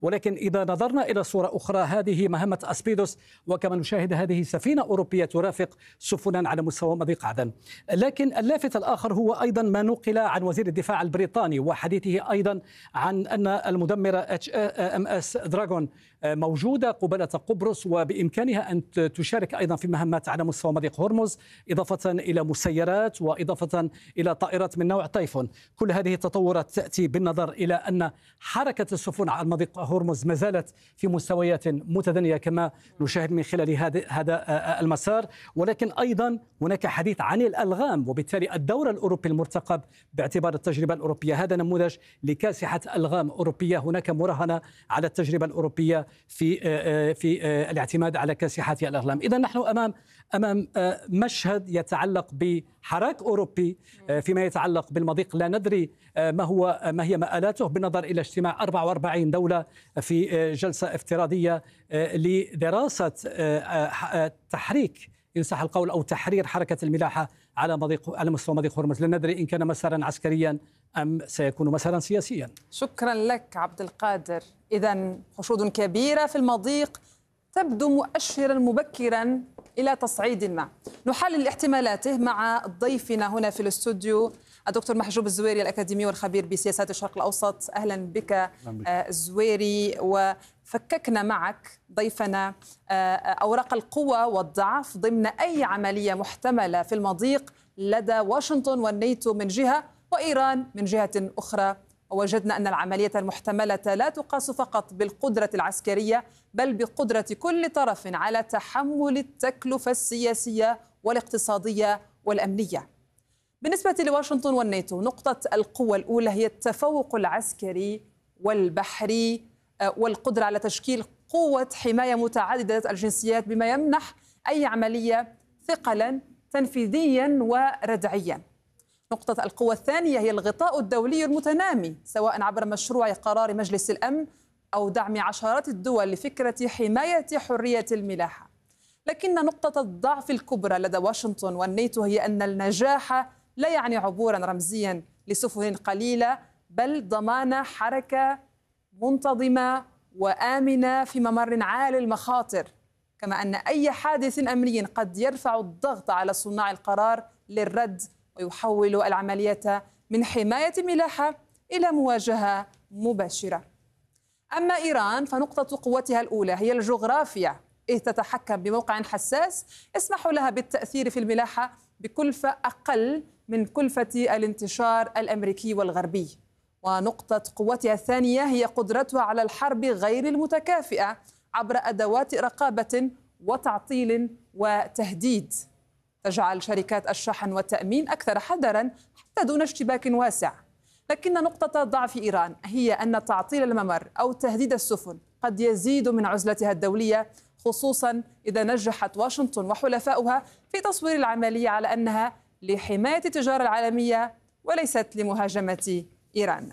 ولكن إذا نظرنا إلى صورة أخرى، هذه مهمة أسبيدوس، وكما نشاهد هذه سفينة أوروبية ترافق سفنا على مستوى مضيق عدن. لكن اللافت الآخر هو أيضا ما نقل عن وزير الدفاع البريطاني وحديثه أيضا عن أن المدمرة HMS دراغون موجودة قبالة قبرص، وبإمكانها أن تشارك أيضا في مهمات على مستوى مضيق هرمز، إضافة إلى مسيرات وإضافة إلى طائرات من نوع تايفون. كل هذه التطورات تأتي بالنظر إلى أن حركة السفن على مضيق هرمز ما زالت في مستويات متدنية كما نشاهد من خلال هذا المسار. ولكن أيضا هناك حديث عن الألغام، وبالتالي الدور الأوروبي المرتقب باعتبار التجربة الأوروبية. هذا نموذج لكاسحة ألغام أوروبية، هناك مراهنة على التجربة الأوروبية في الاعتماد على كاسحة الألغام. إذا نحن أمام مشهد يتعلق بحراك أوروبي فيما يتعلق بالمضيق. لا ندري ما هي مآلاته بالنظر إلى اجتماع 44 دولة في جلسة افتراضية لدراسة تحريك إن صح القول أو تحرير حركة الملاحة على مستوى مضيق هرمز. لا ندري إن كان مسارا عسكريا أم سيكون مسارا سياسيا. شكرا لك عبد القادر. إذا حشود كبيرة في المضيق تبدو مؤشرا مبكرا إلى تصعيد ما. نحلل احتمالاته مع ضيفنا هنا في الاستوديو الدكتور محجوب الزويري، الأكاديمي والخبير بسياسات الشرق الأوسط. أهلا بك الزويري. وفككنا معك ضيفنا أوراق القوة والضعف ضمن أي عملية محتملة في المضيق لدى واشنطن والناتو من جهة وإيران من جهة أخرى. ووجدنا أن العملية المحتملة لا تقاس فقط بالقدرة العسكرية بل بقدرة كل طرف على تحمل التكلفة السياسية والاقتصادية والأمنية. بالنسبة لواشنطن والناتو، نقطة القوة الأولى هي التفوق العسكري والبحري والقدرة على تشكيل قوة حماية متعددة الجنسيات، بما يمنح أي عملية ثقلا تنفيذيا وردعيا. نقطة القوة الثانية هي الغطاء الدولي المتنامي، سواء عبر مشروع قرار مجلس الأمن أو دعم عشرات الدول لفكرة حماية حرية الملاحة. لكن نقطة الضعف الكبرى لدى واشنطن والناتو هي أن النجاح لا يعني عبورا رمزيا لسفن قليلة، بل ضمان حركة منتظمة وآمنة في ممر عالي المخاطر، كما أن أي حادث أمني قد يرفع الضغط على صناع القرار للرد ويحول العملية من حماية ملاحة إلى مواجهة مباشرة. أما إيران فنقطة قوتها الأولى هي الجغرافيا، إذ تتحكم بموقع حساس يسمح لها بالتأثير في الملاحة بكلفة أقل من كلفة الانتشار الأمريكي والغربي. ونقطة قوتها الثانية هي قدرتها على الحرب غير المتكافئة عبر أدوات رقابة وتعطيل وتهديد، تجعل شركات الشحن والتأمين أكثر حذراً حتى دون اشتباك واسع. لكن نقطة ضعف إيران هي أن تعطيل الممر أو تهديد السفن قد يزيد من عزلتها الدولية، خصوصاً إذا نجحت واشنطن وحلفاؤها في تصوير العملية على أنها لحماية التجارة العالمية وليست لمهاجمة إيران.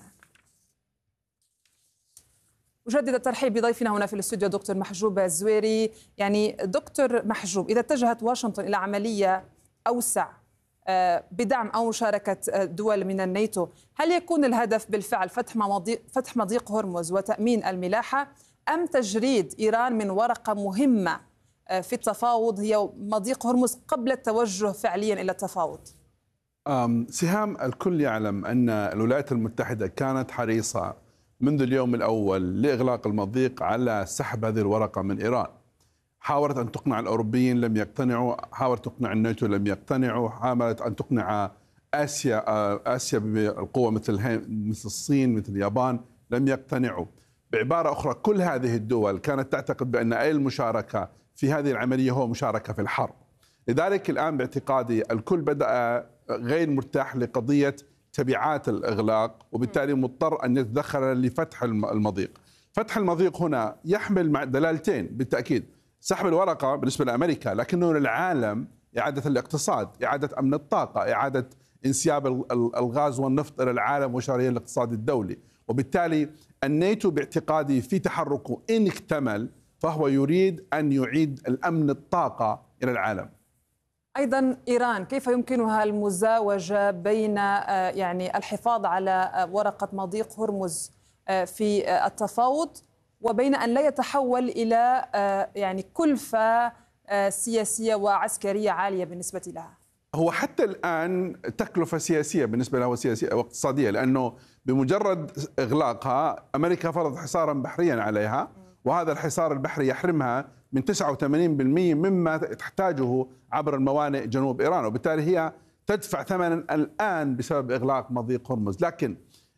أجدد الترحيب بضيفنا هنا في الاستوديو دكتور محجوب الزويري. يعني دكتور محجوب، إذا اتجهت واشنطن إلى عملية أوسع بدعم أو مشاركة دول من الناتو، هل يكون الهدف بالفعل فتح مضيق هرمز وتأمين الملاحة، أم تجريد إيران من ورقة مهمة في التفاوض هي مضيق هرمز قبل التوجه فعليا إلى التفاوض؟ سهام، الكل يعلم أن الولايات المتحدة كانت حريصة منذ اليوم الأول لإغلاق المضيق على سحب هذه الورقة من إيران. حاولت أن تقنع الأوروبيين لم يقتنعوا، حاولت تقنع الناتو لم يقتنعوا، حاولت أن تقنع آسيا بالقوة مثل الصين مثل اليابان لم يقتنعوا. بعبارة أخرى، كل هذه الدول كانت تعتقد بأن أي المشاركة في هذه العملية هو مشاركة في الحرب. لذلك الآن باعتقادي الكل بدأ غير مرتاح لقضية تبعات الإغلاق، وبالتالي مضطر أن يتدخل لفتح المضيق. فتح المضيق هنا يحمل دلالتين بالتأكيد: سحب الورقة بالنسبة لأمريكا، لكنه للعالم إعادة الاقتصاد، إعادة أمن الطاقة، إعادة انسياب الغاز والنفط إلى العالم وشرعية الاقتصاد الدولي. وبالتالي الناتو باعتقادي في تحركه إن اكتمل فهو يريد أن يعيد الأمن الطاقة إلى العالم. أيضا إيران كيف يمكنها المزاوجة بين يعني الحفاظ على ورقة مضيق هرمز في التفاوض وبين أن لا يتحول إلى يعني كلفة سياسية وعسكرية عالية بالنسبة لها؟ هو حتى الآن تكلفة سياسية بالنسبة له وسياسية واقتصادية، لأنه بمجرد إغلاقها أمريكا فرض حصارا بحريا عليها، وهذا الحصار البحري يحرمها من 89% مما تحتاجه عبر الموانئ جنوب إيران، وبالتالي هي تدفع ثمنا الآن بسبب إغلاق مضيق هرمز. لكن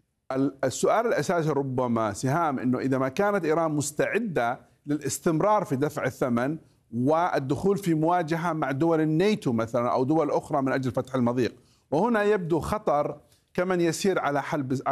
السؤال الأساسي ربما سهام أنه إذا ما كانت إيران مستعدة للاستمرار في دفع الثمن والدخول في مواجهة مع دول الناتو مثلا أو دول أخرى من أجل فتح المضيق، وهنا يبدو خطر كمن يسير على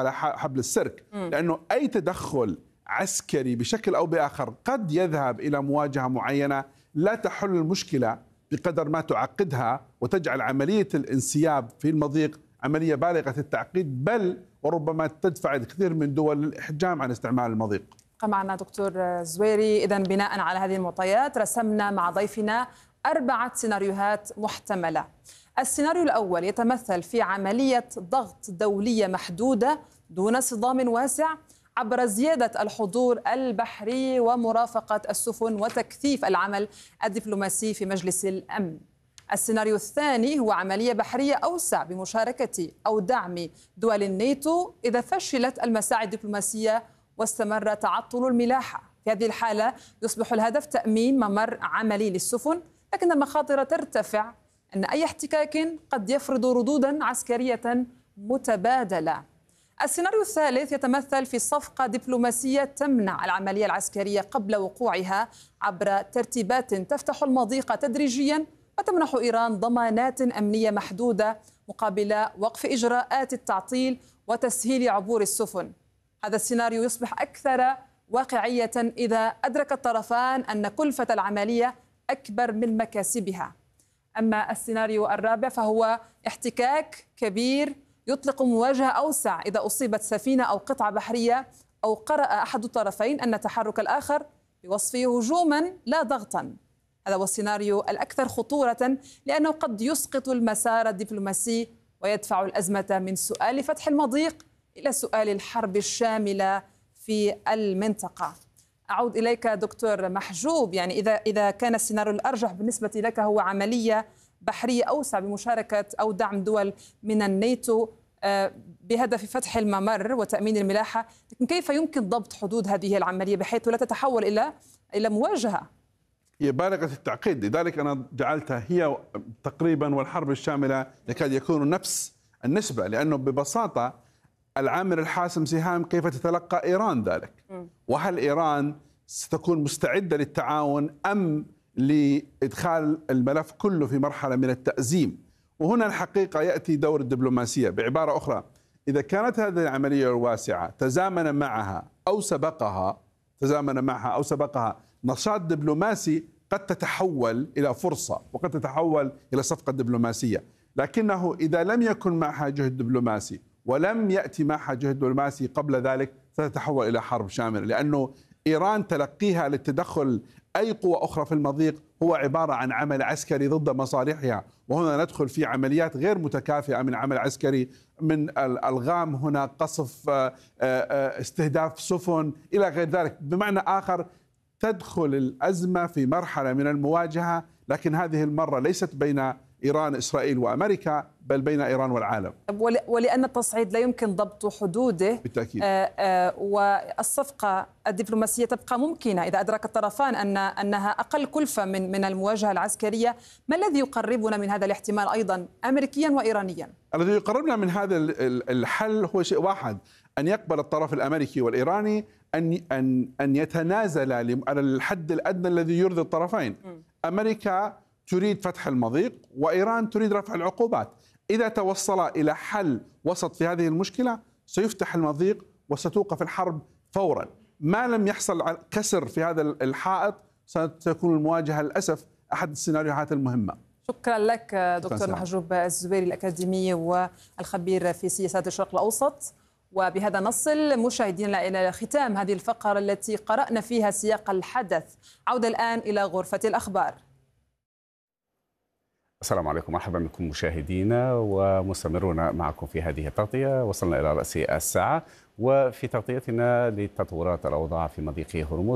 حبل السرك، لأنه أي تدخل عسكري بشكل أو بآخر قد يذهب إلى مواجهة معينة لا تحل المشكلة بقدر ما تعقدها وتجعل عملية الانسياب في المضيق عملية بالغة التعقيد، بل وربما تدفع الكثير من دول للإحجام عن استعمال المضيق. معنا دكتور زويري. إذن بناء على هذه المعطيات رسمنا مع ضيفنا 4 سيناريوهات محتملة. السيناريو الأول يتمثل في عملية ضغط دولية محدودة دون صدام واسع عبر زيادة الحضور البحري ومرافقة السفن وتكثيف العمل الدبلوماسي في مجلس الأمن. السيناريو الثاني هو عملية بحرية أوسع بمشاركة أو دعم دول الناتو إذا فشلت المساعي الدبلوماسية واستمر تعطل الملاحة. في هذه الحالة يصبح الهدف تأمين ممر عملي للسفن، لكن المخاطر ترتفع أن أي احتكاك قد يفرض ردودا عسكرية متبادلة. السيناريو الثالث يتمثل في صفقة دبلوماسية تمنع العملية العسكرية قبل وقوعها عبر ترتيبات تفتح المضيق تدريجيا وتمنح إيران ضمانات أمنية محدودة مقابل وقف إجراءات التعطيل وتسهيل عبور السفن. هذا السيناريو يصبح أكثر واقعية إذا أدرك الطرفان أن كلفة العملية أكبر من مكاسبها. أما السيناريو الرابع فهو احتكاك كبير يطلق مواجهة أوسع إذا أصيبت سفينة أو قطعة بحرية أو قرأ أحد الطرفين أن تحرك الآخر بوصفه هجوما لا ضغطا. هذا هو السيناريو الأكثر خطورة لأنه قد يسقط المسار الدبلوماسي ويدفع الأزمة من سؤال فتح المضيق إلى سؤال الحرب الشاملة في المنطقة. أعود إليك دكتور محجوب، يعني إذا كان السيناريو الأرجح بالنسبة لك هو عملية بحرية أوسع بمشاركة أو دعم دول من الناتو بهدف فتح الممر وتأمين الملاحة، لكن كيف يمكن ضبط حدود هذه العملية بحيث لا تتحول إلى مواجهة؟ هي بالغة التعقيد، لذلك أنا جعلتها هي تقريبا والحرب الشاملة يكاد يكون نفس النسبة، لأنه ببساطة العامل الحاسم سهام كيف تتلقى إيران ذلك، وهل إيران ستكون مستعدة للتعاون أم لإدخال الملف كله في مرحلة من التأزيم. وهنا الحقيقة يأتي دور الدبلوماسية. بعبارة أخرى، إذا كانت هذه العملية الواسعة تزامن معها أو سبقها نشاط دبلوماسي قد تتحول إلى فرصة وقد تتحول إلى صفقة دبلوماسية، لكنه إذا لم يكن معها جهد دبلوماسي ولم يأتي معها جهد دبلوماسي قبل ذلك ستتحول إلى حرب شاملة، لأنه إيران تلقيها للتدخل أي قوة أخرى في المضيق هو عبارة عن عمل عسكري ضد مصالحها، وهنا ندخل في عمليات غير متكافئة من عمل عسكري، من الألغام هنا، قصف، استهداف سفن إلى غير ذلك. بمعنى آخر تدخل الأزمة في مرحلة من المواجهة، لكن هذه المرة ليست بين إيران، إسرائيل وأمريكا، بل بين إيران والعالم. ولأن التصعيد لا يمكن ضبط حدوده بالتأكيد، والصفقة الدبلوماسية تبقى ممكنة إذا أدرك الطرفان أنها أقل كلفة من المواجهة العسكرية. ما الذي يقربنا من هذا الاحتمال أيضا أمريكيا وإيرانيا؟ الذي يقربنا من هذا الحل هو شيء واحد، أن يقبل الطرف الأمريكي والإيراني أن يتنازل على الحد الأدنى الذي يرضي الطرفين. أمريكا تريد فتح المضيق وإيران تريد رفع العقوبات. إذا توصلا إلى حل وسط في هذه المشكلة سيفتح المضيق وستوقف الحرب فورا. ما لم يحصل كسر في هذا الحائط ستكون المواجهة للأسف أحد السيناريوهات المهمة. شكرا لك دكتور محجوب الزويري، الأكاديمي والخبير في سياسات الشرق الأوسط. وبهذا نصل مشاهدينا إلى ختام هذه الفقرة التي قرأنا فيها سياق الحدث. عودة الآن إلى غرفة الأخبار. السلام عليكم، مرحبا بكم مشاهدينا ومستمرون معكم في هذه التغطية. وصلنا إلى رأس الساعة وفي تغطيتنا لتطورات الأوضاع في مضيق هرمز.